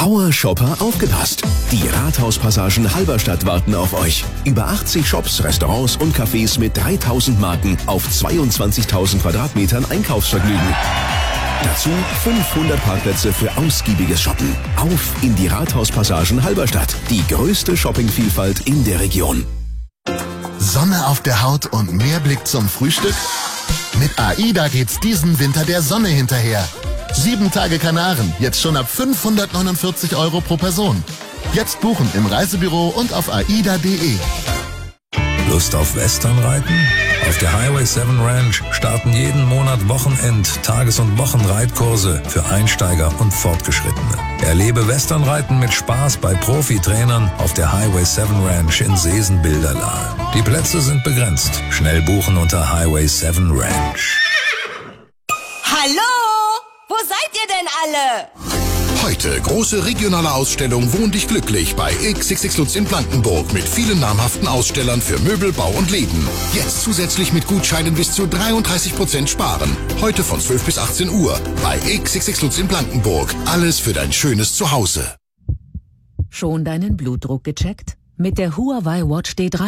Power-Shopper, aufgepasst! Die Rathauspassagen Halberstadt warten auf euch. Über 80 Shops, Restaurants und Cafés mit 3000 Marken auf 22.000 Quadratmetern Einkaufsvergnügen. Dazu 500 Parkplätze für ausgiebiges Shoppen. Auf in die Rathauspassagen Halberstadt. Die größte Shoppingvielfalt in der Region. Sonne auf der Haut und mehr Blick zum Frühstück? Mit AIDA geht's diesen Winter der Sonne hinterher. 7 Tage Kanaren, jetzt schon ab 549 € pro Person. Jetzt buchen im Reisebüro und auf aida.de. Lust auf Westernreiten? Auf der Highway 7 Ranch starten jeden Monat Wochenend-, Tages- und Wochenreitkurse für Einsteiger und Fortgeschrittene. Erlebe Westernreiten mit Spaß bei Profi-Trainern auf der Highway 7 Ranch in Seesen-Bilderlahe. Die Plätze sind begrenzt. Schnell buchen unter Highway 7 Ranch. Hallo? Wo seid ihr denn alle? Heute große regionale Ausstellung Wohn dich glücklich bei XXX Lutz in Blankenburg mit vielen namhaften Ausstellern für Möbel, Bau und Leben. Jetzt zusätzlich mit Gutscheinen bis zu 33% sparen. Heute von 12 bis 18 Uhr bei XXX Lutz in Blankenburg. Alles für dein schönes Zuhause. Schon deinen Blutdruck gecheckt? Mit der Huawei Watch D3